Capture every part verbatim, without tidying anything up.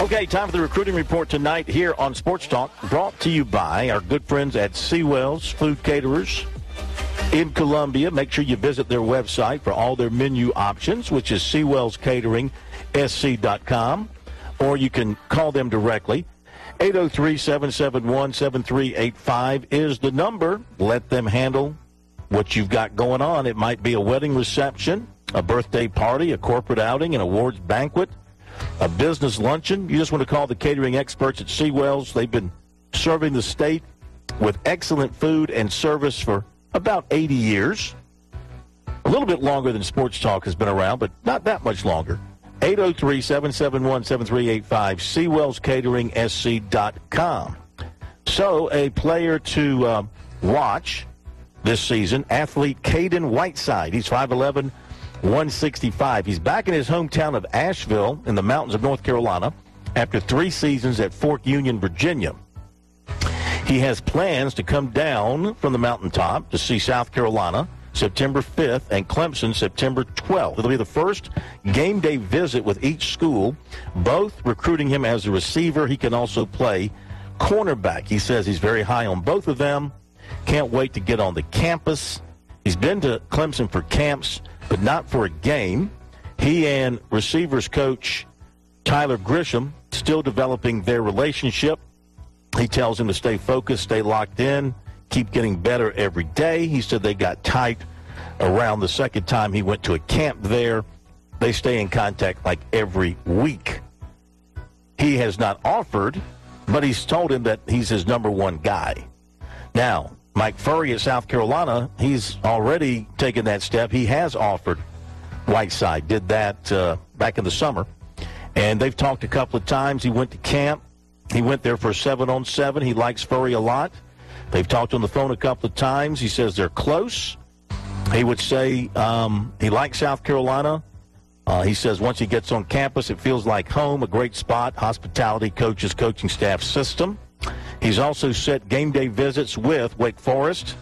Okay, time for the recruiting report tonight here on Sports Talk, brought to you by our good friends at Seawell's Food Caterers in Columbia. Make sure you visit their website for all their menu options, which is seawells catering s c dot com, or you can call them directly. eight oh three, seven seven one, seven three eight five is the number. Let them handle what you've got going on. It might be a wedding reception, a birthday party, a corporate outing, an awards banquet, a business luncheon. You just want to call the catering experts at Seawell's. They've been serving the state with excellent food and service for about eighty years. A little bit longer than Sports Talk has been around, but not that much longer. eight oh three, seven seven one, seven three eight five, seawells catering s c dot com. So a player to uh, watch this season, athlete Caden Whiteside. He's five eleven, one sixty-five. He's back in his hometown of Asheville in the mountains of North Carolina after three seasons at Fort Union, Virginia. He has plans to come down from the mountaintop to see South Carolina September fifth and Clemson September twelfth. It'll be the first game day visit with each school, both recruiting him as a receiver. He can also play cornerback. He says he's very high on both of them. Can't wait to get on the campus. He's been to Clemson for camps, but not for a game. He and receivers coach Tyler Grisham still developing their relationship. He tells him to stay focused, stay locked in, keep getting better every day. He said they got tight around the second time he went to a camp there. They stay in contact like every week. He has not offered, but he's told him that he's his number one guy. Now, Mike Furry at South Carolina, he's already taken that step. He has offered Whiteside, did that uh, back in the summer. And they've talked a couple of times. He went to camp. He went there for a seven on seven. He likes Furry a lot. They've talked on the phone a couple of times. He says they're close. He would say um, he likes South Carolina. Uh, he says once he gets on campus, it feels like home, a great spot, hospitality, coaches, coaching staff system. He's also set game day visits with Wake Forest,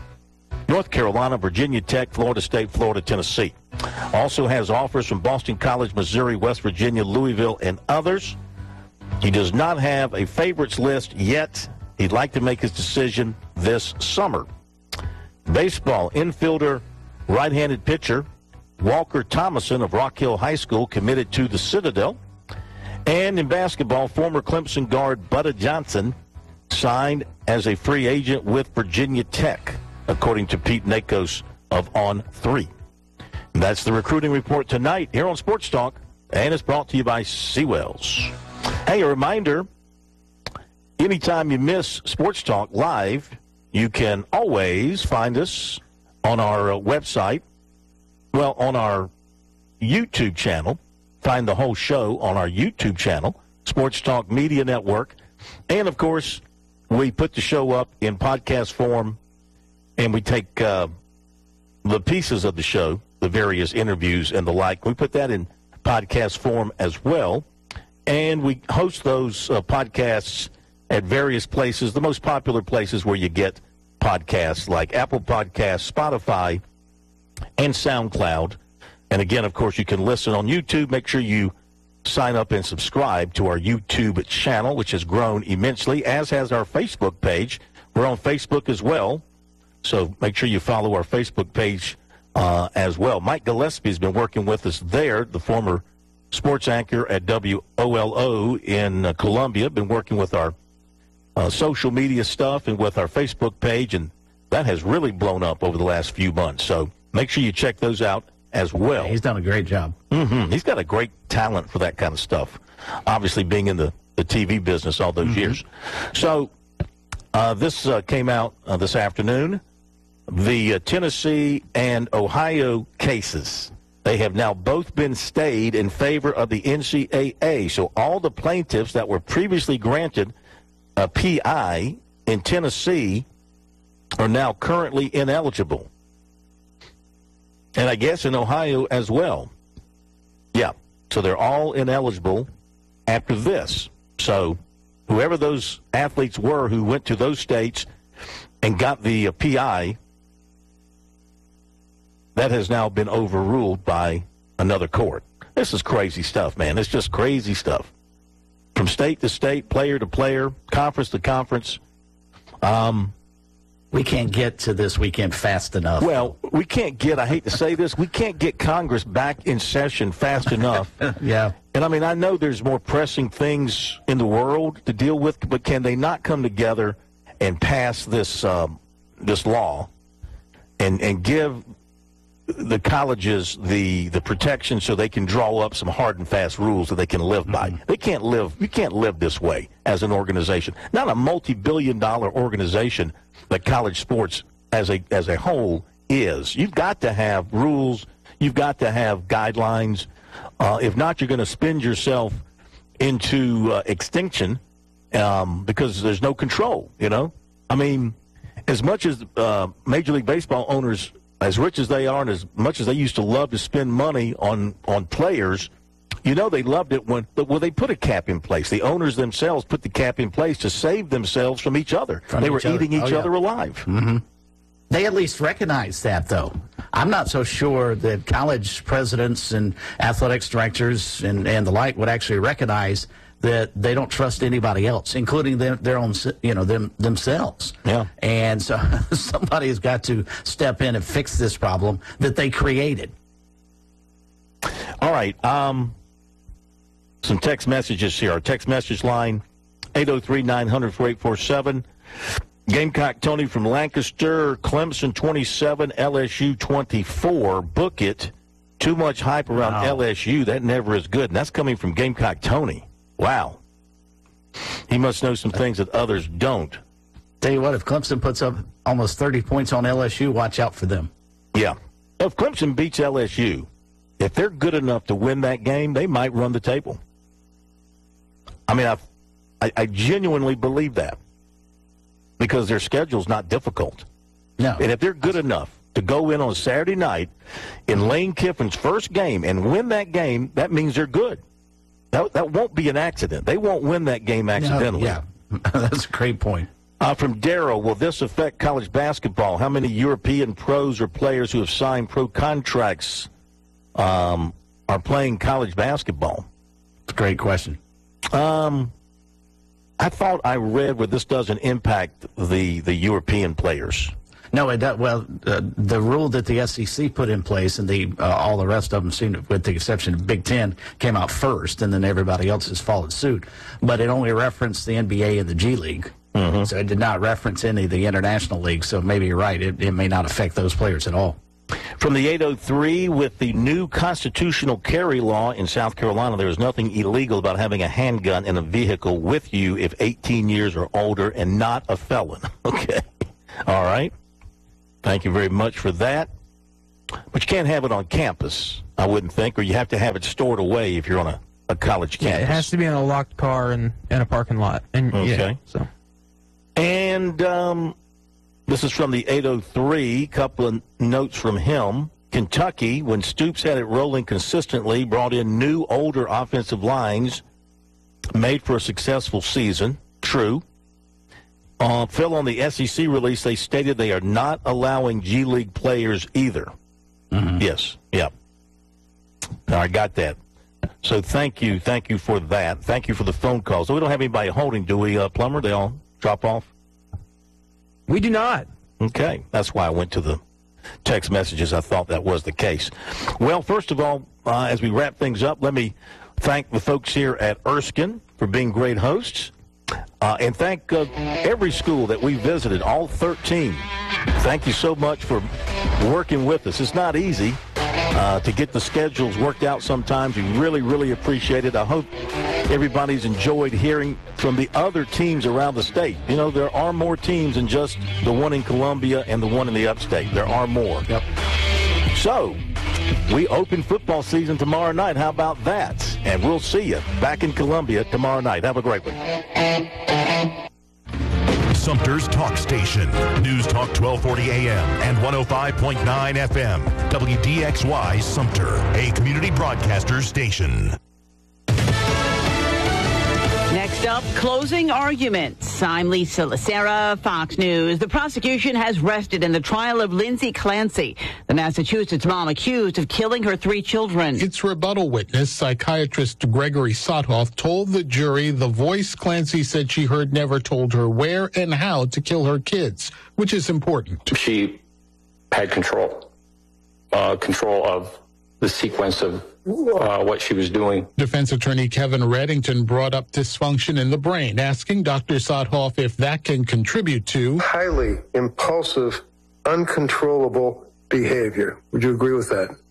North Carolina, Virginia Tech, Florida State, Florida, Tennessee. Also has offers from Boston College, Missouri, West Virginia, Louisville, and others. He does not have a favorites list yet. He'd like to make his decision this summer. Baseball, infielder, right-handed pitcher, Walker Thomason of Rock Hill High School committed to the Citadel. And in basketball, former Clemson guard Butta Johnson signed as a free agent with Virginia Tech, according to Pete Nakos of On three. And that's the recruiting report tonight here on Sports Talk, and it's brought to you by Seawell's. Hey, a reminder, anytime you miss Sports Talk Live, you can always find us on our uh, website, well, on our YouTube channel. Find the whole show on our YouTube channel, Sports Talk Media Network. And, of course, we put the show up in podcast form, and we take uh, the pieces of the show, the various interviews and the like. We put that in podcast form as well. And we host those uh, podcasts at various places, the most popular places where you get podcasts like Apple Podcasts, Spotify, and SoundCloud. And again, of course, you can listen on YouTube. Make sure you sign up and subscribe to our YouTube channel, which has grown immensely, as has our Facebook page. We're on Facebook as well, so make sure you follow our Facebook page uh, as well. Mike Gillespie has been working with us there, the former sports anchor at W O L O in uh, Columbia, been working with our uh, social media stuff and with our Facebook page, and that has really blown up over the last few months. So make sure you check those out as well. Yeah, he's done a great job. Mm-hmm. He's got a great talent for that kind of stuff, obviously being in the, the T V business all those mm-hmm. years. So uh, this uh, came out uh, this afternoon. The uh, Tennessee and Ohio cases, they have now both been stayed in favor of the N C double A. So all the plaintiffs that were previously granted a P I in Tennessee are now currently ineligible. And I guess in Ohio as well. Yeah, so they're all ineligible after this. So whoever those athletes were who went to those states and got the uh, P I, that has now been overruled by another court. This is crazy stuff, man. It's just crazy stuff. from state to state, player to player, conference to conference. Um, we can't get to this weekend fast enough. Well, we can't get, I hate to say this, we can't get Congress back in session fast enough. Yeah. And, I mean, I know there's more pressing things in the world to deal with, but can they not come together and pass this um, this law and, and give the colleges the the protection so they can draw up some hard and fast rules that they can live by? Mm-hmm. They can't live, you can't live this way as an organization. Not a multi-billion dollar organization that college sports as a as a whole is. You've got to have rules. You've got to have guidelines. Uh, if not, you're going to spin yourself into uh, extinction um, because there's no control, you know? I mean, as much as uh, Major League Baseball owners, as rich as they are and as much as they used to love to spend money on, on players, you know they loved it when well, they put a cap in place. The owners themselves put the cap in place to save themselves from each other. From they each were other. eating each Oh, yeah. other alive. Mm-hmm. They at least recognize that, though. I'm not so sure that college presidents and athletics directors and, and the like would actually recognize that they don't trust anybody else, including them, their own, you know, them themselves. Yeah. And so somebody has got to step in and fix this problem that they created. All right. Um, some text messages here. Our text message line, eight oh three, nine hundred, four eight four seven. Gamecock Tony from Lancaster, Clemson twenty-seven, L S U twenty-four. Book it. Too much hype around Wow. L S U. That never is good. And that's coming from Gamecock Tony. Wow. He must know some things that others don't. Tell you what, if Clemson puts up almost thirty points on L S U, watch out for them. Yeah. If Clemson beats L S U, if they're good enough to win that game, they might run the table. I mean, I, I, I genuinely believe that because their schedule's not difficult. No. And if they're good enough to go in on Saturday night in Lane Kiffin's first game and win that game, that means they're good. That, that won't be an accident. They won't win that game accidentally. No, yeah, that's a great point. Uh, from Darrow, will this affect college basketball? How many European pros or players who have signed pro contracts um, are playing college basketball? It's a great question. Um, I thought I read where this doesn't impact the, the European players. No, it does. Well, uh, the rule that the S E C put in place and the uh, all the rest of them seemed to, with the exception of Big Ten, came out first, and then everybody else has followed suit. But it only referenced the N B A and the G League. Mm-hmm. So it did not reference any of the international leagues. So maybe you're right. It, it may not affect those players at all. From the eight oh three, with the new constitutional carry law in South Carolina, there is nothing illegal about having a handgun in a vehicle with you if eighteen years or older and not a felon. Okay. All right. Thank you very much for that. But you can't have it on campus, I wouldn't think, or you have to have it stored away if you're on a, a college campus. Yeah, it has to be in a locked car in, in a parking lot. And, Okay. Yeah, so. And um, this is from the eight oh three, couple of notes from him. Kentucky, when Stoops had it rolling consistently, brought in new, older offensive lines, made for a successful season. True. Uh, Phil, on the S E C release, they stated they are not allowing G League players either. Mm-hmm. Yes. Yeah. I got that. So thank you. Thank you for that. Thank you for the phone calls. So we don't have anybody holding, do we, uh, Plummer? They all drop off? We do not. Okay. That's why I went to the text messages. I thought that was the case. Well, first of all, uh, as we wrap things up, let me thank the folks here at Erskine for being great hosts. Uh, and thank uh, every school that we visited, all thirteen. Thank you so much for working with us. It's not easy uh, to get the schedules worked out sometimes. We really, really appreciate it. I hope everybody's enjoyed hearing from the other teams around the state. You know, there are more teams than just the one in Columbia and the one in the upstate. There are more. Yep. So, we open football season tomorrow night. How about that? And we'll see you back in Columbia tomorrow night. Have a great one. Sumter's Talk Station. News Talk twelve forty A M and one oh five point nine F M. W D X Y Sumter, a community broadcaster station. Next up, closing arguments. News. I'm Lisa Lacera, Fox News. The prosecution has rested in the trial of Lindsay Clancy, the Massachusetts mom accused of killing her three children. Its rebuttal witness, psychiatrist Gregory Sothoff, told the jury the voice Clancy said she heard never told her where and how to kill her kids, which is important. She had control, uh, control of the sequence of uh, what she was doing. Defense attorney Kevin Reddington brought up dysfunction in the brain, asking Doctor Sothoff if that can contribute to highly impulsive, uncontrollable behavior. Would you agree with that?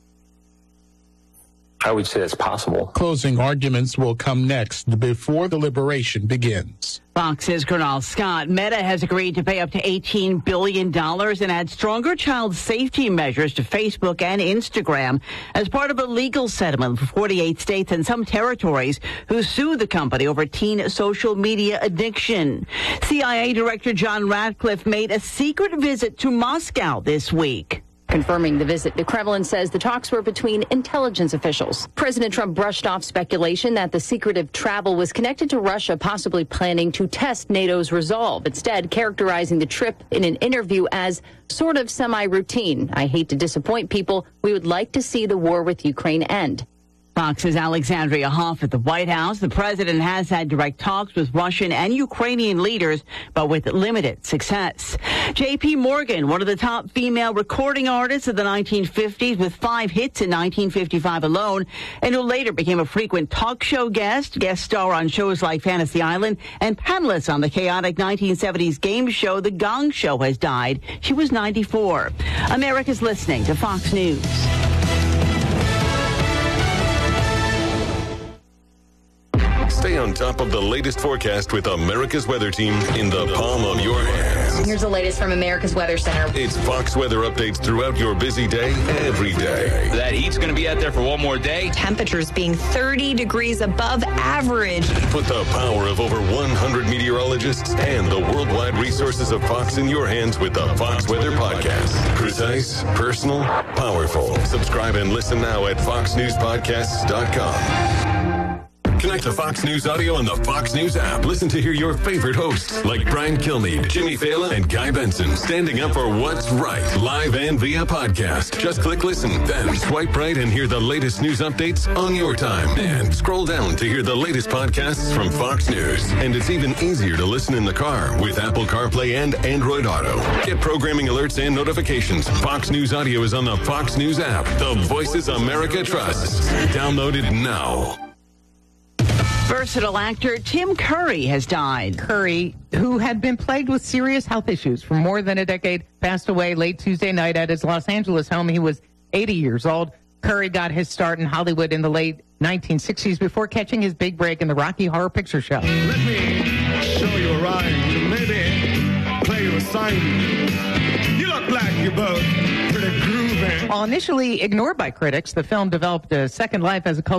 I would say it's possible. Closing arguments will come next before the deliberation begins. Fox's Colonel Scott. Meta has agreed to pay up to eighteen billion dollars and add stronger child safety measures to Facebook and Instagram as part of a legal settlement for forty-eight states and some territories who sued the company over teen social media addiction. C I A Director John Ratcliffe made a secret visit to Moscow this week. Confirming the visit, the Kremlin says the talks were between intelligence officials. President Trump brushed off speculation that the secretive travel was connected to Russia possibly planning to test NATO's resolve, instead characterizing the trip in an interview as sort of semi-routine. I hate to disappoint people. We would like to see the war with Ukraine end. Fox's Alexandria Hoff at the White House. The president has had direct talks with Russian and Ukrainian leaders, but with limited success. J P Morgan, one of the top female recording artists of the nineteen fifties with five hits in nineteen fifty-five alone, and who later became a frequent talk show guest, guest star on shows like Fantasy Island, and panelist on the chaotic nineteen seventies game show The Gong Show, has died. She was ninety-four. America's listening to Fox News. Stay on top of the latest forecast with America's Weather Team in the palm of your hands. Here's the latest from America's Weather Center. It's Fox weather updates throughout your busy day, every day. That heat's going to be out there for one more day. Temperatures being thirty degrees above average. Put the power of over one hundred meteorologists and the worldwide resources of Fox in your hands with the Fox Weather Podcast. Precise, personal, powerful. Subscribe and listen now at fox news podcasts dot com. Connect to Fox News Audio on the Fox News app. Listen to hear your favorite hosts like Brian Kilmeade, Jimmy Fallon, and Guy Benson standing up for what's right, live and via podcast. Just click listen, then swipe right and hear the latest news updates on your time. And scroll down to hear the latest podcasts from Fox News. And it's even easier to listen in the car with Apple CarPlay and Android Auto. Get programming alerts and notifications. Fox News Audio is on the Fox News app. The voices America trusts. Download it now. Versatile actor Tim Curry has died. Curry, who had been plagued with serious health issues for more than a decade, passed away late Tuesday night at his Los Angeles home. He was eighty years old. Curry got his start in Hollywood in the late nineteen sixties before catching his big break in the Rocky Horror Picture Show. Let me show you a rhyme to maybe play you a sign. You look like you're both pretty groovy. While initially ignored by critics, the film developed a second life as a cult